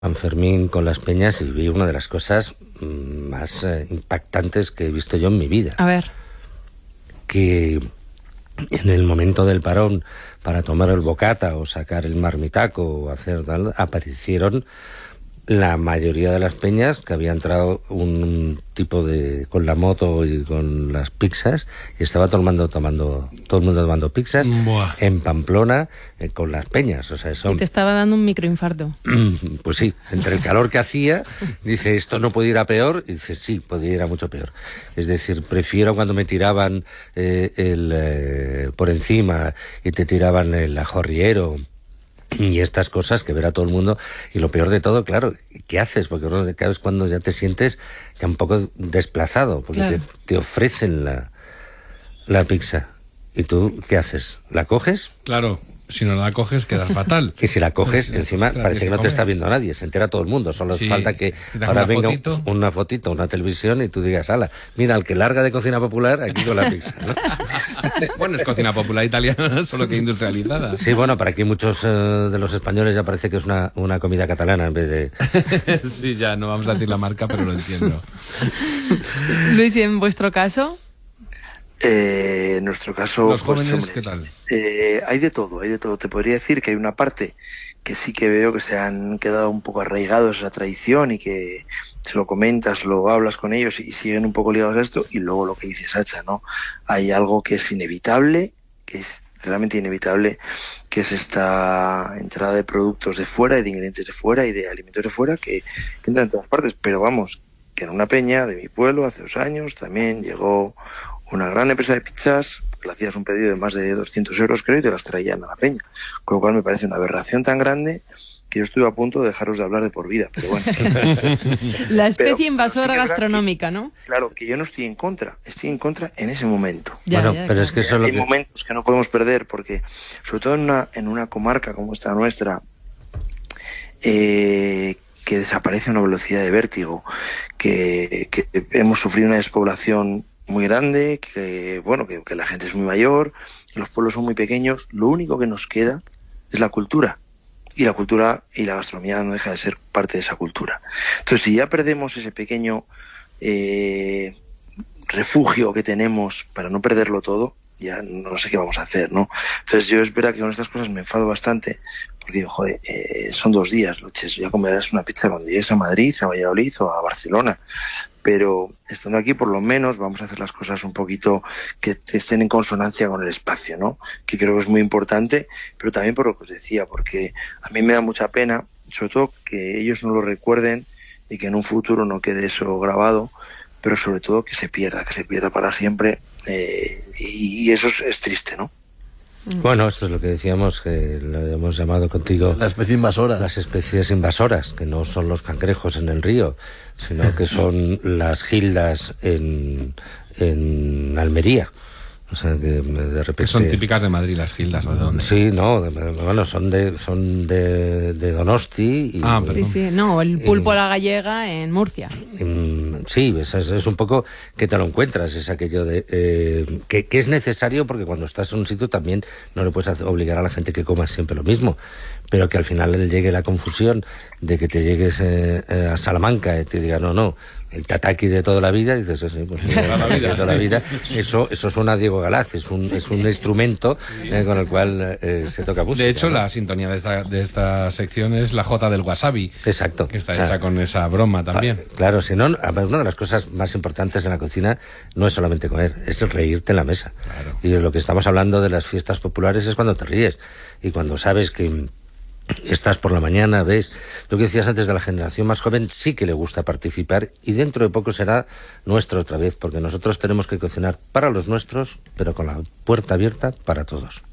San Fermín con las peñas y vi una de las cosas más impactantes que he visto yo en mi vida. A ver. Que en el momento del parón para tomar el bocata o sacar el marmitaco o hacer tal, aparecieron la mayoría de las peñas, que había entrado un tipo con la moto y con las pizzas, y estaba todo el mundo tomando pizzas. Buah. En Pamplona con las peñas. O sea, Y te estaba dando un microinfarto. Pues sí, entre el calor que hacía, dice, esto no puede ir a peor, y dice, sí, podría ir a mucho peor. Es decir, prefiero cuando me tiraban por encima y te tiraban el ajorriero y estas cosas, que ver a todo el mundo. Y lo peor de todo, claro, ¿qué haces? Porque cada vez cuando ya te sientes ya un poco desplazado, porque claro, te ofrecen la pizza. ¿Y tú qué haces? ¿La coges? Claro, si no la coges quedas fatal. Y si la coges, Sí, encima ostras, parece que no te come. está viendo nadie, se entera todo el mundo. Solo Sí, falta que te ahora una venga fotito. una fotito, una televisión y tú digas, ala, mira, el que larga de cocina popular, aquí con la pizza, ¿no? Bueno, es cocina popular italiana, solo que industrializada. Sí, bueno, para aquí muchos de los españoles ya parece que es una comida catalana en vez de... Sí, ya, no vamos a decir la marca, pero lo entiendo. Luis, ¿y en vuestro caso? En nuestro caso, Los pues, jóvenes, hombre, ¿qué tal? hay de todo, hay de todo. Te podría decir que hay una parte que sí que veo que se han quedado un poco arraigados a esa tradición y que se lo comentas, lo hablas con ellos y siguen un poco ligados a esto. Y luego lo que dice Sacha, ¿no? Hay algo que es inevitable, que es realmente inevitable, que es esta entrada de productos de fuera y de ingredientes de fuera y de alimentos de fuera que entran en todas partes. Pero vamos, que en una peña de mi pueblo hace 2 años también llegó una gran empresa de pizzas, que le hacías un pedido de más de 200 euros, creo, y te las traían a la peña. Con lo cual me parece una aberración tan grande que yo estuve a punto de dejaros de hablar de por vida, pero bueno. La especie Pero invasora sí que es verdad gastronómica, ¿no? Claro, que yo no estoy en contra en ese momento. Ya, bueno, ya, pero claro. es que eso es lo Hay que... momentos que no podemos perder porque, sobre todo en una comarca como esta nuestra, que desaparece a una velocidad de vértigo, que hemos sufrido una despoblación muy grande, que la gente es muy mayor, que los pueblos son muy pequeños, lo único que nos queda es la cultura. Y la cultura y la gastronomía no deja de ser parte de esa cultura. Entonces, si ya perdemos ese pequeño refugio que tenemos para no perderlo todo, ya no sé qué vamos a hacer, ¿no? Entonces yo es verdad que con estas cosas me enfado bastante, porque digo, joder, son 2 días, Luches, ya comerás una pizza cuando llegues a Madrid, a Valladolid o a Barcelona, pero estando aquí por lo menos vamos a hacer las cosas un poquito que estén en consonancia con el espacio, ¿no? Que creo que es muy importante, pero también por lo que os decía, porque a mí me da mucha pena, sobre todo que ellos no lo recuerden y que en un futuro no quede eso grabado, pero sobre todo que se pierda para siempre, y eso es triste, ¿no? Bueno, esto es lo que decíamos, que lo hemos llamado contigo La especie invasora. las especies invasoras, que no son los cangrejos en el río, sino que son las gildas en Almería. O sea, que de repente... Que son típicas de Madrid las gildas, ¿o de dónde? Sí, no, bueno, son de Donosti. Y, Sí, sí, no, el pulpo a la gallega en Murcia. Sí, es un poco que te lo encuentras, es aquello de que es necesario, porque cuando estás en un sitio también no le puedes obligar a la gente que coma siempre lo mismo, pero que al final le llegue la confusión de que te llegues a Salamanca y te diga no, el tataki de toda la vida, y dices, sí, pues de toda la vida. Eso suena a Diego Galaz, es un instrumento con el cual se toca música. De hecho, ¿no? la sintonía de esta sección es la jota del wasabi. Exacto. Que está hecha con esa broma también. Claro, si no, una de las cosas más importantes en la cocina no es solamente comer, es el reírte en la mesa. Claro. Y de lo que estamos hablando de las fiestas populares es cuando te ríes y cuando sabes que estás por la mañana, ves lo que decías antes de la generación más joven, sí que le gusta participar, y dentro de poco será nuestro otra vez, porque nosotros tenemos que cocinar para los nuestros, pero con la puerta abierta para todos.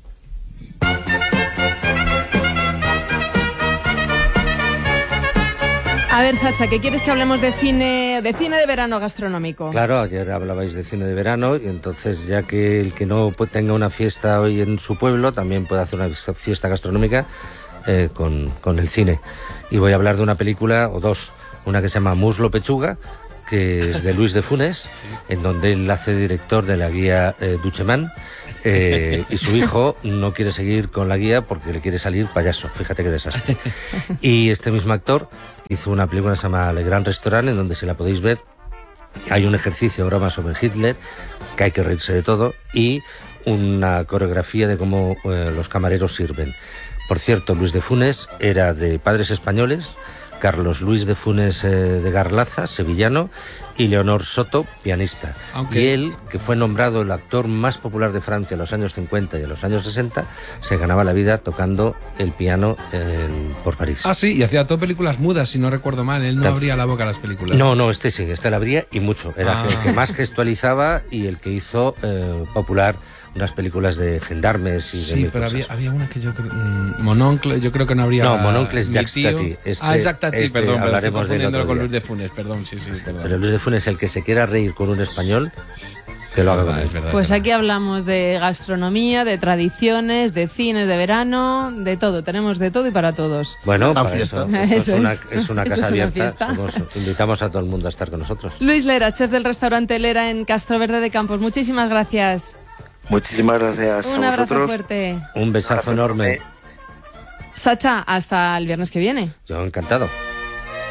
A ver, Sacha, ¿qué quieres que hablemos de cine de verano gastronómico? Claro, ayer hablabais de cine de verano, y entonces ya que el que no tenga una fiesta hoy en su pueblo también puede hacer una fiesta gastronómica con el cine. Y voy a hablar de una película o dos, una que se llama Muslo Pechuga, que es de Luis de Funes, en donde él hace director de la guía Ducheman, y su hijo no quiere seguir con la guía porque le quiere salir payaso. Fíjate qué desastre. Y este mismo actor hizo una película que se llama Le Grand Restaurant, en donde, si la podéis ver, hay un ejercicio de broma sobre Hitler, que hay que reírse de todo, y una coreografía de cómo los camareros sirven. Por cierto, Luis de Funes era de padres españoles, Carlos Luis de Funes de Garlaza, sevillano, y Leonor Soto, pianista. Aunque... Y él, que fue nombrado el actor más popular de Francia en los años 50 y en los años 60, se ganaba la vida tocando el piano por París. Ah, sí, y hacía todo películas mudas, si no recuerdo mal. Él no abría la boca a las películas. No, este sí, este la abría y mucho. Era el que más gestualizaba y el que hizo popular unas películas de gendarmes y sí, de pero cosas. había una que yo creo... Mononcle, yo creo que no habría... No, Mononcle es Jacques Tati. Jacques Tati, perdón, hablaremos de él con Luis de Funes, perdón, sí, perdón. Pero Luis de Funes, el que se quiera reír con un español, que lo haga con él. Pues aquí hablamos de gastronomía, de tradiciones, de cines de verano, de todo. Tenemos de todo y para todos. Bueno, para eso es una Esto casa es una abierta. fiesta. Invitamos a todo el mundo a estar con nosotros. Luis Lera, chef del restaurante Lera en Castroverde de Campos. Muchísimas gracias. Muchísimas gracias Un a abrazo vosotros. fuerte. Un besazo enorme. Sacha, hasta el viernes que viene. Yo encantado.